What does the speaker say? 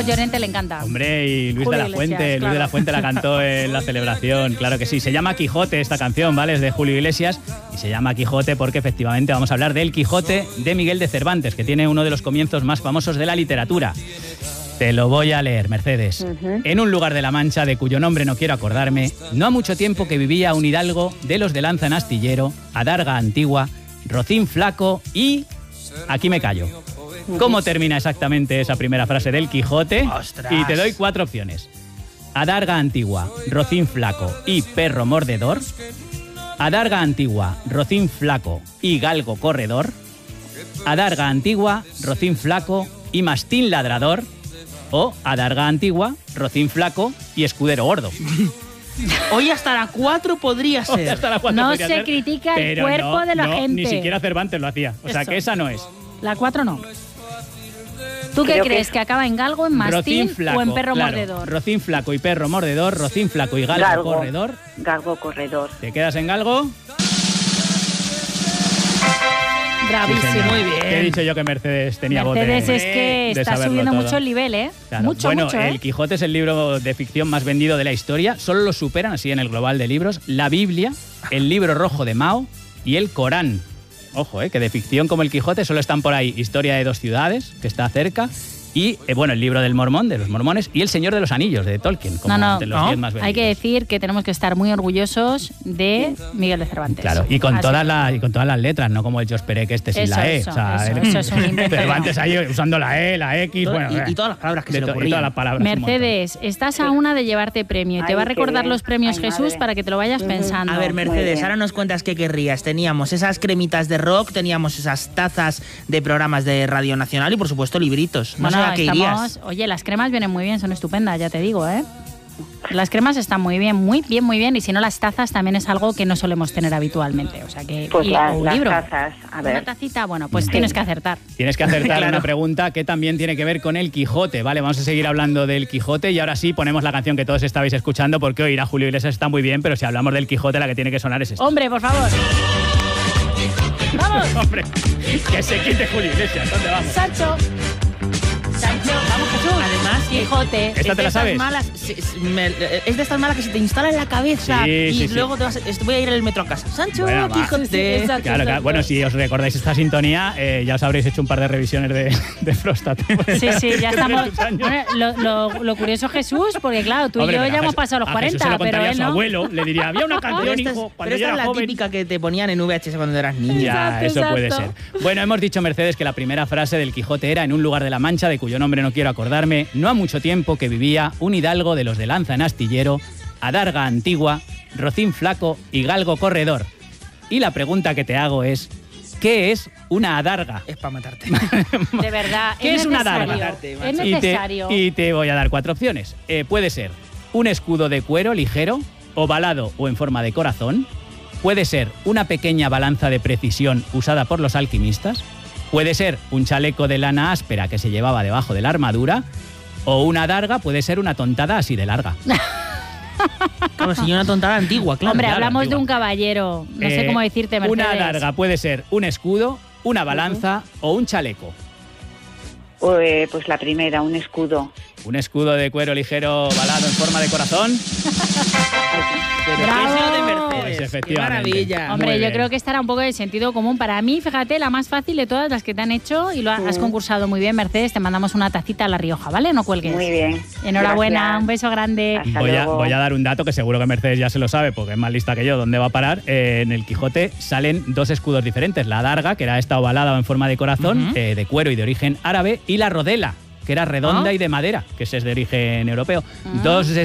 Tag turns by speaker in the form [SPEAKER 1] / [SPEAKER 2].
[SPEAKER 1] Carlos Llorente le encanta.
[SPEAKER 2] Hombre, y Luis
[SPEAKER 1] Julio
[SPEAKER 2] de la Fuente.
[SPEAKER 1] Iglesias, claro.
[SPEAKER 2] Luis de la Fuente la cantó en la celebración, claro que sí. Se llama Quijote esta canción, ¿vale? Es de Julio Iglesias y se llama Quijote porque efectivamente vamos a hablar del Quijote de Miguel de Cervantes, que tiene uno de los comienzos más famosos de la literatura. Te lo voy a leer, Mercedes. En un lugar de la Mancha, de cuyo nombre no quiero acordarme, no ha mucho tiempo que vivía un hidalgo de los de lanza en astillero, adarga antigua, rocín flaco y... Aquí me callo. ¿Cómo termina exactamente esa primera frase del Quijote?
[SPEAKER 3] ¡Ostras!
[SPEAKER 2] Y te doy 4 opciones. Adarga antigua, rocín flaco y perro mordedor. Adarga antigua, rocín flaco y galgo corredor. Adarga antigua, rocín flaco y mastín ladrador. O adarga antigua, rocín flaco y escudero gordo.
[SPEAKER 3] Hoy hasta la 4 podría ser.
[SPEAKER 2] Hoy hasta la 4
[SPEAKER 1] No
[SPEAKER 2] podría
[SPEAKER 1] se
[SPEAKER 2] ser,
[SPEAKER 1] critica el
[SPEAKER 2] pero
[SPEAKER 1] cuerpo de la
[SPEAKER 2] no,
[SPEAKER 1] gente.
[SPEAKER 2] Ni siquiera Cervantes lo hacía. O sea
[SPEAKER 1] Eso.
[SPEAKER 2] que esa no es.
[SPEAKER 1] La 4 no. ¿Tú qué
[SPEAKER 4] Creo
[SPEAKER 1] crees?
[SPEAKER 4] que
[SPEAKER 1] ¿Que acaba en galgo, en mastín o en perro
[SPEAKER 2] claro.
[SPEAKER 1] mordedor?
[SPEAKER 2] Rocín flaco y perro mordedor, rocín flaco y galgo corredor.
[SPEAKER 4] Galgo corredor.
[SPEAKER 2] ¿Te quedas en galgo?
[SPEAKER 1] Bravísimo.
[SPEAKER 2] señor.
[SPEAKER 3] Muy bien.
[SPEAKER 2] Te he dicho yo que Mercedes tenía
[SPEAKER 1] Mercedes
[SPEAKER 2] bote
[SPEAKER 1] es que
[SPEAKER 2] de
[SPEAKER 1] está
[SPEAKER 2] saberlo
[SPEAKER 1] subiendo
[SPEAKER 2] todo.
[SPEAKER 1] mucho el nivel, ¿eh?
[SPEAKER 2] Claro.
[SPEAKER 1] Mucho,
[SPEAKER 2] bueno,
[SPEAKER 1] mucho,
[SPEAKER 2] El Quijote es el libro de ficción más vendido de la historia. Solo lo superan, así en el global de libros, la Biblia, el libro rojo de Mao y el Corán. Ojo, que de ficción como el Quijote solo están por ahí Historia de 2 ciudades, que está cerca, y bueno, el libro del Mormón, de los mormones, y El Señor de los Anillos, de Tolkien, como
[SPEAKER 1] No,
[SPEAKER 2] entre los 10 más vendidos.
[SPEAKER 1] hay que decir que tenemos que estar muy orgullosos de Miguel de Cervantes.
[SPEAKER 2] Claro, y con
[SPEAKER 1] Así.
[SPEAKER 2] todas las letras, no como el Jos Perec este sin
[SPEAKER 1] Eso,
[SPEAKER 2] la E.
[SPEAKER 1] eso,
[SPEAKER 2] o sea,
[SPEAKER 1] eso es un invento.
[SPEAKER 2] Cervantes ahí usando la E, la X, bueno.
[SPEAKER 3] Y todas las palabras que se le
[SPEAKER 2] y
[SPEAKER 3] ocurrían.
[SPEAKER 2] todas las palabras. un montón.
[SPEAKER 1] Mercedes, estás a una de llevarte premio y te
[SPEAKER 4] Ay,
[SPEAKER 1] va a
[SPEAKER 4] qué
[SPEAKER 1] recordar
[SPEAKER 4] bien.
[SPEAKER 1] los premios
[SPEAKER 4] Ay,
[SPEAKER 1] Jesús
[SPEAKER 4] madre.
[SPEAKER 1] para que te lo vayas pensando.
[SPEAKER 3] A ver,
[SPEAKER 4] Muy
[SPEAKER 3] Mercedes,
[SPEAKER 4] bien.
[SPEAKER 3] ahora nos cuentas qué querrías. Teníamos esas cremitas de rock, teníamos esas tazas de programas de Radio Nacional y, por supuesto, libritos. No sé a qué irías.
[SPEAKER 1] Oye, las cremas vienen muy bien, son estupendas, ya te digo, ¿eh? Las cremas están muy bien, muy bien, muy bien. Y si no, las tazas también es algo que no solemos tener habitualmente. O sea que.
[SPEAKER 4] Pues
[SPEAKER 1] y-
[SPEAKER 4] las,
[SPEAKER 1] o un
[SPEAKER 4] las
[SPEAKER 1] libro.
[SPEAKER 4] tazas, a
[SPEAKER 1] Una
[SPEAKER 4] ver.
[SPEAKER 1] tacita, bueno, pues tienes que acertar.
[SPEAKER 2] Tienes que acertar
[SPEAKER 3] Claro.
[SPEAKER 2] una pregunta que también tiene que ver con el Quijote, ¿vale? Vamos a seguir hablando del Quijote y ahora sí ponemos la canción que todos estabais escuchando porque oír a Julio Iglesias está muy bien, pero si hablamos del Quijote la que tiene que sonar es esta.
[SPEAKER 1] Hombre, por favor. ¡Vamos!
[SPEAKER 2] Hombre, que se quite Julio Iglesias, ¿dónde vamos?
[SPEAKER 1] Sancho. Sancho, vamos Jesús.
[SPEAKER 3] Además,
[SPEAKER 1] Quijote.
[SPEAKER 2] ¿Esta
[SPEAKER 3] es
[SPEAKER 2] te
[SPEAKER 3] de
[SPEAKER 2] la
[SPEAKER 3] estas
[SPEAKER 2] sabes?
[SPEAKER 3] malas, es de estas malas que se te instala en la cabeza
[SPEAKER 2] Sí,
[SPEAKER 3] y
[SPEAKER 2] sí, sí.
[SPEAKER 3] luego te vas, voy a ir al metro a casa. Sancho,
[SPEAKER 2] Bueno, va.
[SPEAKER 3] Quijote.
[SPEAKER 1] Sí, exacto.
[SPEAKER 2] Claro. Bueno, si os recordáis esta sintonía, ya os habréis hecho un par de revisiones de próstata.
[SPEAKER 1] Sí, sí, ya estamos.
[SPEAKER 2] Tus años.
[SPEAKER 1] Bueno, lo curioso, Jesús, porque claro, tú
[SPEAKER 2] Hombre,
[SPEAKER 1] y yo
[SPEAKER 2] pero
[SPEAKER 1] ya
[SPEAKER 2] a
[SPEAKER 1] hemos
[SPEAKER 2] Jesús-
[SPEAKER 1] pasado los
[SPEAKER 2] a
[SPEAKER 1] 40,
[SPEAKER 2] Jesús se lo
[SPEAKER 1] pero
[SPEAKER 2] contaría a
[SPEAKER 1] él
[SPEAKER 2] su
[SPEAKER 1] no.
[SPEAKER 2] abuelo, le diría, había una
[SPEAKER 3] Pero
[SPEAKER 2] canción,
[SPEAKER 3] esta es,
[SPEAKER 2] hijo, cuando
[SPEAKER 3] pero
[SPEAKER 2] yo
[SPEAKER 3] esta es
[SPEAKER 2] era
[SPEAKER 3] la
[SPEAKER 2] joven.
[SPEAKER 3] típica que te ponían en VHS cuando eras niño.
[SPEAKER 2] Ya,
[SPEAKER 1] Exacto,
[SPEAKER 2] eso puede
[SPEAKER 1] exacto.
[SPEAKER 2] ser. Bueno, hemos dicho, Mercedes, que la primera frase del Quijote era en un lugar de la Mancha, de cuyo nombre no quiero acordarme, no ha mucho tiempo que vivía un hidalgo de los de lanza en astillero, adarga antigua, rocín flaco y galgo corredor. Y la pregunta que te hago es, ¿qué es una adarga?
[SPEAKER 3] Es para matarte.
[SPEAKER 1] De verdad,
[SPEAKER 2] ¿Qué es una
[SPEAKER 1] necesario.
[SPEAKER 2] adarga?
[SPEAKER 1] Es necesario.
[SPEAKER 2] Y te voy a dar 4 opciones. Puede ser un escudo de cuero ligero, ovalado o en forma de corazón. Puede ser una pequeña balanza de precisión usada por los alquimistas. Puede ser un chaleco de lana áspera que se llevaba debajo de la armadura. O una adarga puede ser una tontada así de larga.
[SPEAKER 3] Como si yo una tontada antigua, claro.
[SPEAKER 1] Hombre,
[SPEAKER 2] claro,
[SPEAKER 1] hablamos
[SPEAKER 2] antigua.
[SPEAKER 1] de un caballero. No sé cómo decirte, Mercedes.
[SPEAKER 2] Una adarga puede ser un escudo, una balanza o un chaleco.
[SPEAKER 4] Pues la primera, un escudo.
[SPEAKER 2] Un escudo de cuero ligero ovalado en forma de corazón.
[SPEAKER 3] Pero
[SPEAKER 1] ¡Bravo!
[SPEAKER 3] ¿qué es lo de Mercedes?
[SPEAKER 2] Pues
[SPEAKER 3] ¡Qué
[SPEAKER 2] efectivamente.
[SPEAKER 3] maravilla!
[SPEAKER 1] Hombre,
[SPEAKER 2] Muy
[SPEAKER 1] yo
[SPEAKER 2] bien.
[SPEAKER 1] creo que esta era un poco de sentido común. Para mí, fíjate, la más fácil de todas las que te han hecho y lo has concursado muy bien, Mercedes. Te mandamos una tacita a La Rioja, ¿vale? No cuelgues.
[SPEAKER 4] Muy bien.
[SPEAKER 1] Enhorabuena,
[SPEAKER 4] Gracias.
[SPEAKER 1] un beso grande.
[SPEAKER 4] Hasta
[SPEAKER 2] Voy a
[SPEAKER 4] luego.
[SPEAKER 2] dar un dato que seguro que Mercedes ya se lo sabe porque es más lista que yo. ¿Dónde va a parar? En el Quijote salen 2 escudos diferentes. La adarga, que era esta ovalada o en forma de corazón, de cuero y de origen árabe, y la rodela, que era redonda y de madera, que ese es de origen europeo. Dos